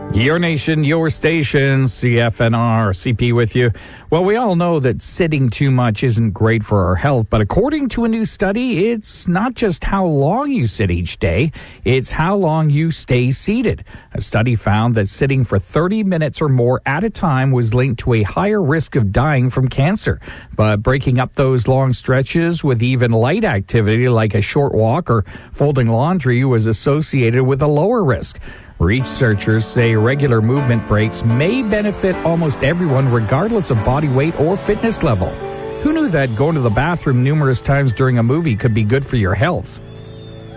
Your nation, your station, CFNR, CP with you. Well, we all know that sitting too much isn't great for our health, but according to a new study, it's not just how long you sit each day, it's how long you stay seated. A study found that sitting for 30 minutes or more at a time was linked to a higher risk of dying from cancer. But breaking up those long stretches with even light activity like a short walk or folding laundry was associated with a lower risk. Researchers say regular movement breaks may benefit almost everyone regardless of body weight or fitness level. Who knew that going to the bathroom numerous times during a movie could be good for your health?